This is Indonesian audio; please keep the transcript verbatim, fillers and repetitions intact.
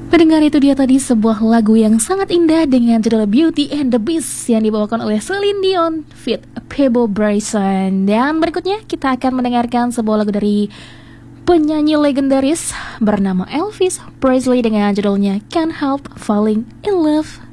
Pendengar, itu dia tadi sebuah lagu yang sangat indah dengan judul Beauty and the Beast yang dibawakan oleh Celine Dion feat. Peabo Bryson. Dan berikutnya kita akan mendengarkan sebuah lagu dari penyanyi legendaris bernama Elvis Presley dengan judulnya Can't Help Falling in Love.